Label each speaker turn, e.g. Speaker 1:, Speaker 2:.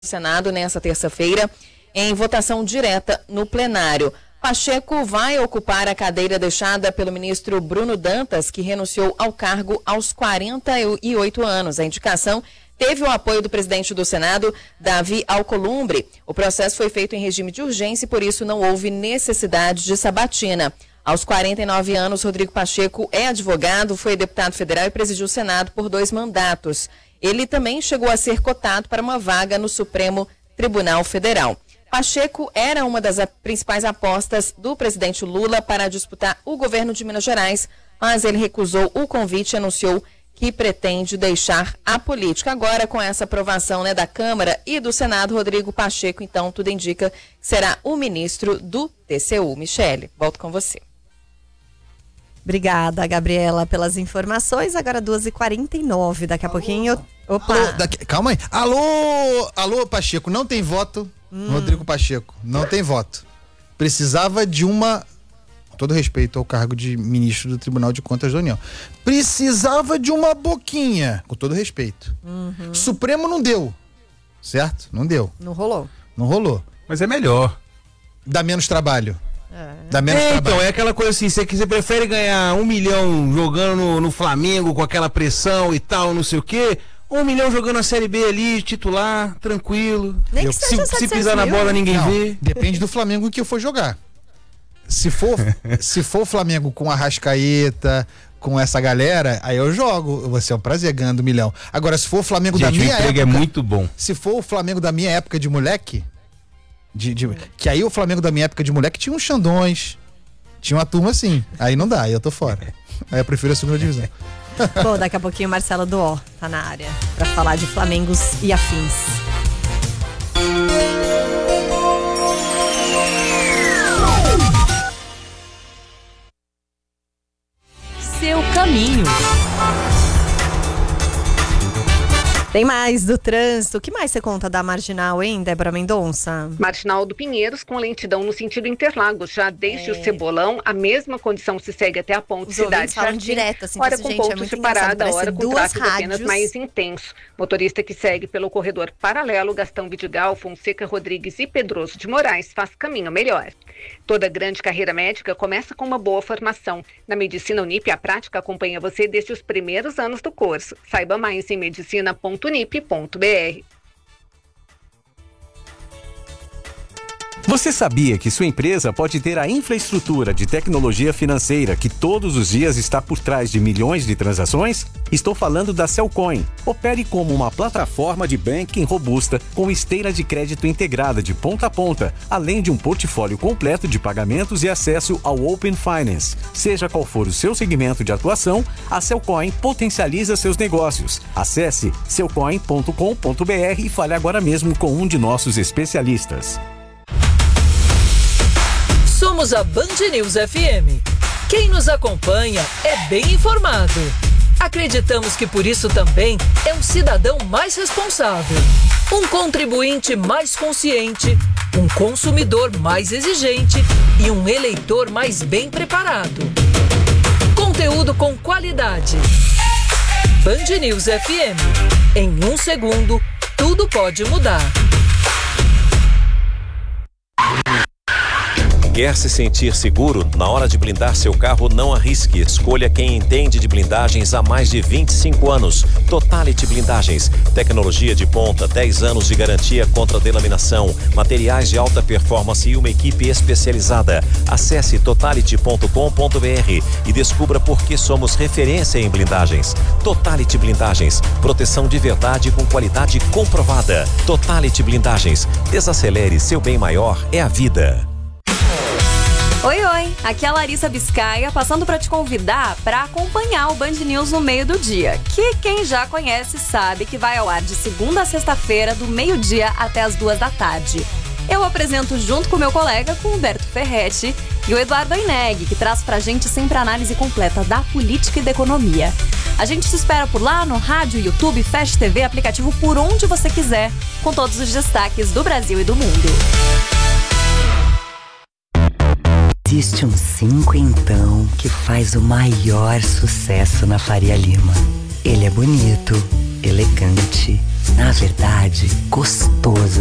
Speaker 1: Senado nesta terça-feira em votação direta no plenário. Pacheco vai ocupar a cadeira deixada pelo ministro Bruno Dantas, que renunciou ao cargo aos 48 anos. A indicação teve o apoio do presidente do Senado, Davi Alcolumbre. O processo foi feito em regime de urgência e por isso não houve necessidade de sabatina. Aos 49 anos, Rodrigo Pacheco é advogado, foi deputado federal e presidiu o Senado por 2 mandatos. Ele também chegou a ser cotado para uma vaga no Supremo Tribunal Federal. Pacheco era uma das principais apostas do presidente Lula para disputar o governo de Minas Gerais, mas ele recusou o convite e anunciou que pretende deixar a política. Agora, com essa aprovação, da Câmara e do Senado, Rodrigo Pacheco, então, tudo indica que será o ministro do TCU. Michele, volto com você.
Speaker 2: Obrigada, Gabriela, pelas informações. Agora 2h49, daqui a pouquinho. Opa!
Speaker 3: Alô, calma aí. Alô, Pacheco, não tem voto. Rodrigo Pacheco, não tem voto. Precisava de uma, com todo respeito ao cargo de ministro do Tribunal de Contas da União, precisava de uma boquinha, com todo respeito. Supremo não deu, certo? Não deu.
Speaker 2: Não rolou.
Speaker 3: Não rolou.
Speaker 4: Mas é melhor.
Speaker 3: Dá menos trabalho. Dá menos trabalho.
Speaker 4: Então, é aquela coisa assim, você prefere ganhar 1 milhão jogando no Flamengo com aquela pressão e tal, não sei o quê, 1 milhão jogando a Série B ali, titular, tranquilo.
Speaker 2: Nem que seja
Speaker 4: se pisar na bola, ninguém vê.
Speaker 3: Depende do Flamengo que eu for jogar. Se for o Flamengo com a Arrascaeta, com essa galera, aí eu jogo. Vai ser um prazer ganhando 1 milhão. Agora, se for o Flamengo da minha época...
Speaker 4: é muito bom.
Speaker 3: Se for o Flamengo da minha época de moleque... que aí o Flamengo da minha época de moleque tinha uns Xandões, tinha uma turma assim, aí não dá, aí eu tô fora, aí eu prefiro a segunda divisão.
Speaker 2: Bom, daqui a pouquinho o Marcelo Duó tá na área pra falar de Flamengos e afins. Seu caminho. Tem mais do trânsito. O que mais você conta da Marginal, hein, Débora Mendonça?
Speaker 5: Marginal do Pinheiros com lentidão no sentido Interlagos. Já desde o Cebolão, a mesma condição se segue até a ponte Cidade Jardim.
Speaker 2: Direto, assim,
Speaker 5: hora
Speaker 2: que,
Speaker 5: com
Speaker 2: gente,
Speaker 5: pontos de parada, hora com tráfego apenas mais intenso. Motorista que segue pelo corredor paralelo Gastão Vidigal, Fonseca Rodrigues e Pedroso de Moraes faz caminho melhor. Toda grande carreira médica começa com uma boa formação. Na Medicina Unip, a prática acompanha você desde os primeiros anos do curso. Saiba mais em medicina.unip.br.
Speaker 6: Você sabia que sua empresa pode ter a infraestrutura de tecnologia financeira que todos os dias está por trás de milhões de transações? Estou falando da Cellcoin. Opere como uma plataforma de banking robusta com esteira de crédito integrada de ponta a ponta, além de um portfólio completo de pagamentos e acesso ao Open Finance. Seja qual for o seu segmento de atuação, a Cellcoin potencializa seus negócios. Acesse cellcoin.com.br e fale agora mesmo com um de nossos especialistas.
Speaker 7: Somos a Band News FM. Quem nos acompanha é bem informado. Acreditamos que por isso também é um cidadão mais responsável, um contribuinte mais consciente, um consumidor mais exigente e um eleitor mais bem preparado. Conteúdo com qualidade. Band News FM. Em 1 segundo, tudo pode mudar.
Speaker 8: Quer se sentir seguro? Na hora de blindar seu carro, não arrisque. Escolha quem entende de blindagens há mais de 25 anos. Totality Blindagens. Tecnologia de ponta, 10 anos de garantia contra delaminação, materiais de alta performance e uma equipe especializada. Acesse totality.com.br e descubra por que somos referência em blindagens. Totality Blindagens. Proteção de verdade com qualidade comprovada. Totality Blindagens. Desacelere, seu bem maior é a vida.
Speaker 9: Oi, aqui é a Larissa Biscaia, passando para te convidar para acompanhar o Band News no meio do dia, que quem já conhece sabe que vai ao ar de segunda a sexta-feira, do meio-dia até as 2 da tarde. Eu apresento junto com meu colega, com o Humberto Ferretti, e o Eduardo Aineg, que traz pra gente sempre a análise completa da política e da economia. A gente te espera por lá no rádio, YouTube, Fast TV, aplicativo por onde você quiser, com todos os destaques do Brasil e do mundo.
Speaker 10: Existe um 5 então que faz o maior sucesso na Faria Lima. Ele é bonito, elegante, Na verdade, gostoso